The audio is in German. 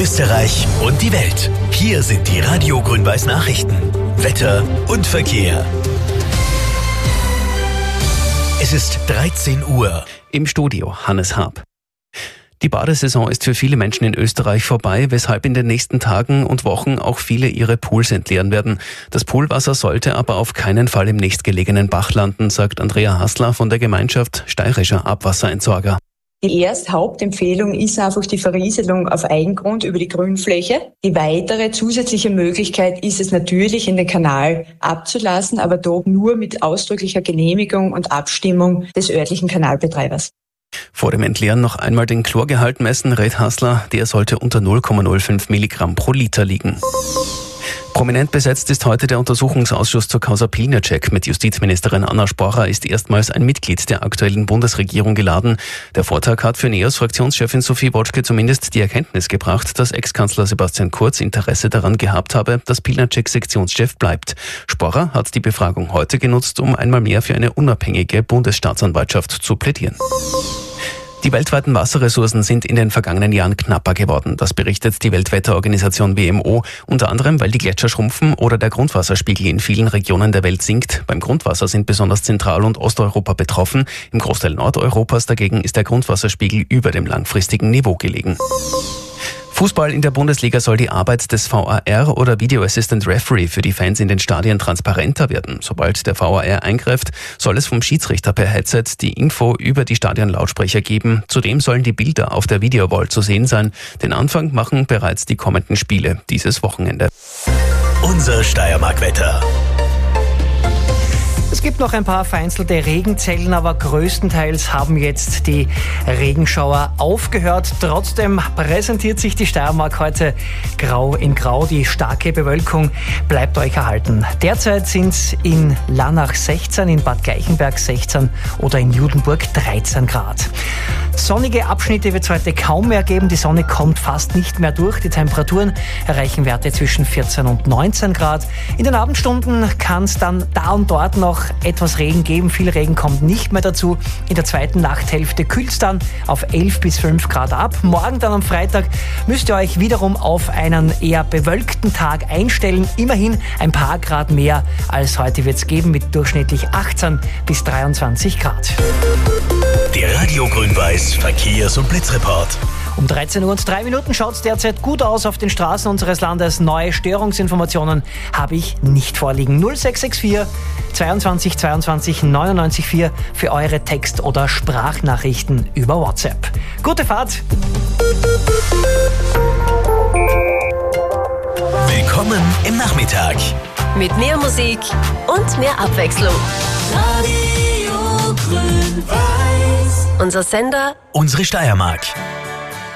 Österreich und die Welt. Hier sind die Radio Grün-Weiß Nachrichten. Wetter und Verkehr. Es ist 13 Uhr. Im Studio Hannes Haab. Die Badesaison ist für viele Menschen in Österreich vorbei, weshalb in den nächsten Tagen und Wochen auch viele ihre Pools entleeren werden. Das Poolwasser sollte aber auf keinen Fall im nächstgelegenen Bach landen, sagt Andrea Hassler von der Gemeinschaft Steirischer Abwasserentsorger. Die erste Hauptempfehlung ist einfach die Verrieselung auf Eigengrund über die Grünfläche. Die weitere zusätzliche Möglichkeit ist es natürlich, in den Kanal abzulassen, aber dort nur mit ausdrücklicher Genehmigung und Abstimmung des örtlichen Kanalbetreibers. Vor dem Entleeren noch einmal den Chlorgehalt messen, rät Hassler. Der sollte unter 0,05 Milligramm pro Liter liegen. Prominent besetzt ist heute der Untersuchungsausschuss zur Causa Pilnacek. Mit Justizministerin Anna Sporra ist erstmals ein Mitglied der aktuellen Bundesregierung geladen. Der Vortag hat für NEOS-Fraktionschefin Sophie Wotschke zumindest die Erkenntnis gebracht, dass Ex-Kanzler Sebastian Kurz Interesse daran gehabt habe, dass Pilnacek Sektionschef bleibt. Sporra hat die Befragung heute genutzt, um einmal mehr für eine unabhängige Bundesstaatsanwaltschaft zu plädieren. Die weltweiten Wasserressourcen sind in den vergangenen Jahren knapper geworden. Das berichtet die Weltwetterorganisation WMO, unter anderem, weil die Gletscher schrumpfen oder der Grundwasserspiegel in vielen Regionen der Welt sinkt. Beim Grundwasser sind besonders Zentral- und Osteuropa betroffen. Im Großteil Nordeuropas dagegen ist der Grundwasserspiegel über dem langfristigen Niveau gelegen. Fußball in der Bundesliga soll die Arbeit des VAR oder Video Assistant Referee für die Fans in den Stadien transparenter werden. Sobald der VAR eingreift, soll es vom Schiedsrichter per Headset die Info über die Stadionlautsprecher geben. Zudem sollen die Bilder auf der Videowall zu sehen sein. Den Anfang machen bereits die kommenden Spiele dieses Wochenende. Unser Steiermark-Wetter. Es gibt noch ein paar vereinzelte Regenzellen, aber größtenteils haben jetzt die Regenschauer aufgehört. Trotzdem präsentiert sich die Steiermark heute grau in grau. Die starke Bewölkung bleibt euch erhalten. Derzeit sind es in Lannach 16, in Bad Gleichenberg 16 oder in Judenburg 13 Grad. Sonnige Abschnitte wird es heute kaum mehr geben. Die Sonne kommt fast nicht mehr durch. Die Temperaturen erreichen Werte zwischen 14 und 19 Grad. In den Abendstunden kann es dann da und dort noch etwas Regen geben. Viel Regen kommt nicht mehr dazu. In der zweiten Nachthälfte kühlt es dann auf 11 bis 5 Grad ab. Morgen dann am Freitag müsst ihr euch wiederum auf einen eher bewölkten Tag einstellen. Immerhin ein paar Grad mehr als heute wird es geben mit durchschnittlich 18 bis 23 Grad. Der Radio Grün-Weiß Verkehrs- und Blitzreport. Um 13 Uhr und 3 Minuten schaut es derzeit gut aus auf den Straßen unseres Landes. Neue Störungsinformationen habe ich nicht vorliegen. 0664 22 22 99 4 für eure Text- oder Sprachnachrichten über WhatsApp. Gute Fahrt! Willkommen im Nachmittag. Mit mehr Musik und mehr Abwechslung. Radio Grün-Weiß. Unser Sender, Unsere Steiermark.